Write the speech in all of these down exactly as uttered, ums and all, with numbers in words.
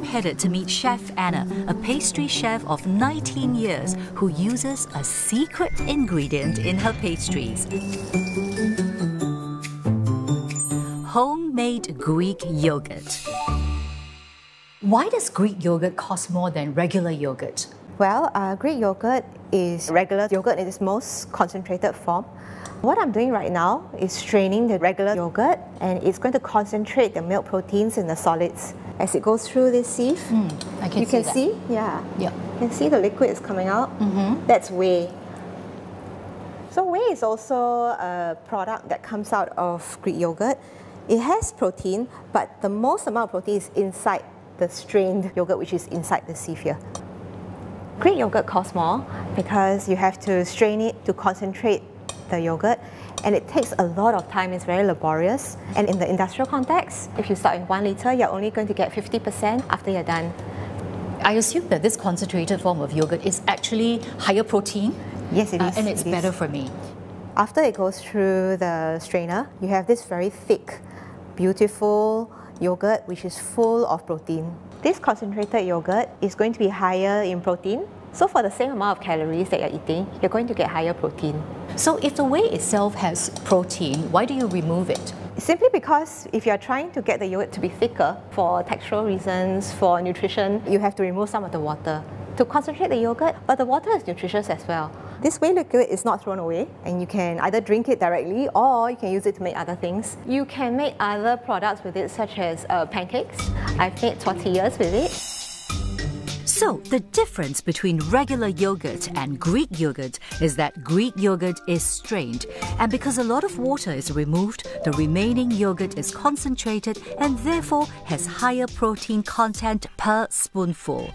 headed to meet Chef Anna, a pastry chef of nineteen years who uses a secret ingredient in her pastries. Homemade Greek yogurt. Why does Greek yogurt cost more than regular yogurt? Well, uh, Greek yogurt is regular yogurt in its most concentrated form. What I'm doing right now is straining the regular yogurt, and it's going to concentrate the milk proteins in the solids. As it goes through this sieve, Mm, I can you see can that. see, yeah, Yeah. you can see the liquid is coming out. Mm-hmm. That's whey. So whey is also a product that comes out of Greek yogurt. It has protein, but the most amount of protein is inside the strained yogurt, which is inside the sieve here. Greek yogurt costs more because you have to strain it to concentrate the yogurt, and it takes a lot of time. It's very laborious, and in the industrial context, if you start in one litre, you're only going to get fifty percent after you're done. I assume that this concentrated form of yogurt is actually higher protein. Yes, it uh, is. and it's it better is. for me. After it goes through the strainer, you have this very thick, beautiful yogurt which is full of protein. This concentrated yogurt is going to be higher in protein. So for the same amount of calories that you're eating, you're going to get higher protein. So if the whey itself has protein, why do you remove it? Simply because if you're trying to get the yogurt to be thicker for textural reasons, for nutrition, you have to remove some of the water to concentrate the yogurt, but the water is nutritious as well. This whey liquid is not thrown away, and you can either drink it directly or you can use it to make other things. You can make other products with it, such as uh, pancakes. I've made tortillas with it. So, the difference between regular yogurt and Greek yogurt is that Greek yogurt is strained, and because a lot of water is removed, the remaining yogurt is concentrated and therefore has higher protein content per spoonful.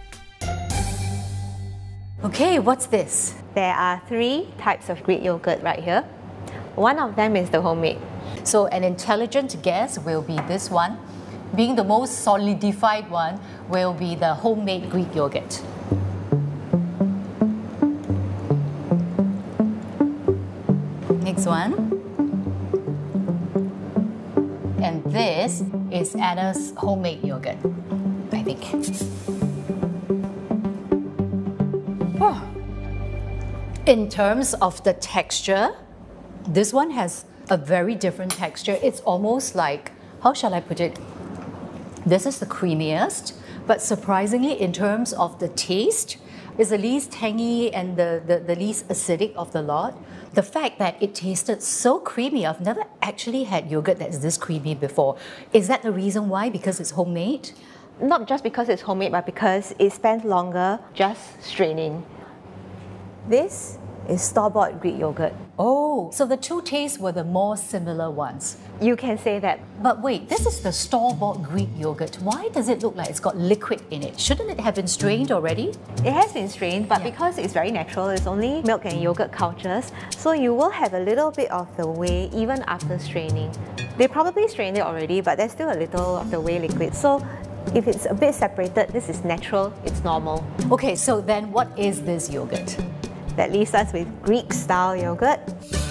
Okay, what's this? There are three types of Greek yogurt right here. One of them is the homemade. So, an intelligent guess will be this one. Being the most solidified one will be the homemade Greek yogurt. Next one. And this is Anna's homemade yogurt, I think. Oh. In terms of the texture, this one has a very different texture. It's almost like, how shall I put it? This is the creamiest, but surprisingly, in terms of the taste, is the least tangy and the, the, the least acidic of the lot. The fact that it tasted so creamy, I've never actually had yogurt that's this creamy before. Is that the reason why? Because it's homemade? Not just because it's homemade, but because it spent longer just straining. This is store-bought Greek yogurt. Oh, so the two tastes were the more similar ones. You can say that. But wait, this is the store-bought Greek yogurt. Why does it look like it's got liquid in it? Shouldn't it have been strained already? It has been strained, but Yeah. because it's very natural, it's only milk and yogurt cultures, so you will have a little bit of the whey even after straining. They probably strained it already, but there's still a little of the whey liquid. So if it's a bit separated, this is natural, it's normal. Okay, so then what is this yogurt? That leaves us with Greek-style yogurt.